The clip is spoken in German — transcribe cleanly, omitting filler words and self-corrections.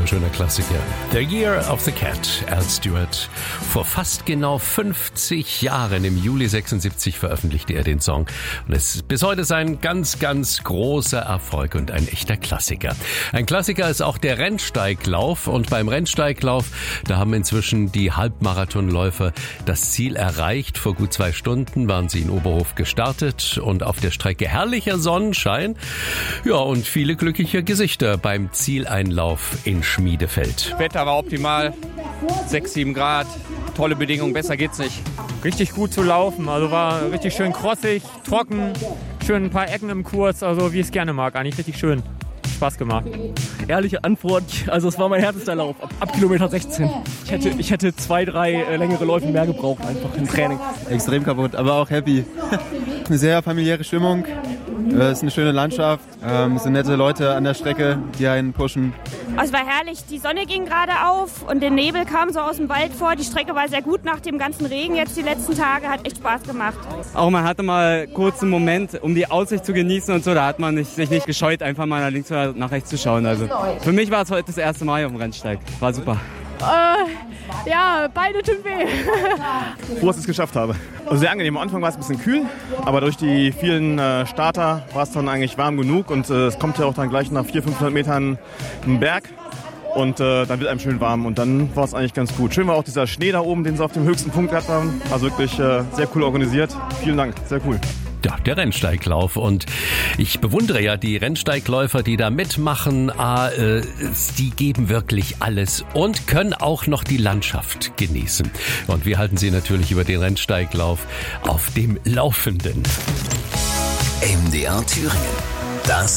schöner Klassiker. The Year of the Cat, Al Stewart. Vor fast genau 50 Jahren, im Juli 76, veröffentlichte er den Song. Und es ist bis heute sein ganz, ganz großer Erfolg und ein echter Klassiker. Ein Klassiker ist auch der Rennsteiglauf. Und beim Rennsteiglauf, da haben inzwischen die Halbmarathonläufer das Ziel erreicht. Vor gut 2 Stunden waren sie in Oberhof gestartet und auf der Strecke herrlicher Sonnenschein. Ja, und viele glückliche Gesichter beim Zieleinlauf in Schmiedefeld. Wetter war optimal, 6, 7 Grad, tolle Bedingungen, besser geht's nicht. Richtig gut zu laufen, also war richtig schön krossig, trocken, schön ein paar Ecken im Kurs, also wie ich es gerne mag, eigentlich richtig schön. Spaß gemacht. Ehrliche Antwort, also es war mein härtester Lauf, ab Kilometer 16. Ich hätte 2, 3 längere Läufe mehr gebraucht, einfach im Training. Extrem kaputt, aber auch happy. Eine sehr familiäre Stimmung, es ist eine schöne Landschaft, es sind nette Leute an der Strecke, die einen pushen. Es war herrlich, die Sonne ging gerade auf und der Nebel kam so aus dem Wald vor. Die Strecke war sehr gut nach dem ganzen Regen jetzt die letzten Tage, hat echt Spaß gemacht. Auch man hatte mal kurz einen Moment, um die Aussicht zu genießen und so, da hat man sich nicht gescheut, einfach mal nach links oder nach rechts zu schauen. Also für mich war es heute das erste Mal auf dem Rennsteig, war super. Ja, Beine tun weh. Froh, dass ich es geschafft habe. Also sehr angenehm. Am Anfang war es ein bisschen kühl, aber durch die vielen Starter war es dann eigentlich warm genug und es kommt ja auch dann gleich nach 400-500 Metern ein Berg und dann wird einem schön warm und dann war es eigentlich ganz gut. Schön war auch dieser Schnee da oben, den sie auf dem höchsten Punkt gehabt haben. Also wirklich sehr cool organisiert. Vielen Dank, sehr cool. Ja, der Rennsteiglauf. Und ich bewundere ja die Rennsteigläufer, die da mitmachen. Die geben wirklich alles und können auch noch die Landschaft genießen. Und wir halten Sie natürlich über den Rennsteiglauf auf dem Laufenden. MDR Thüringen. Das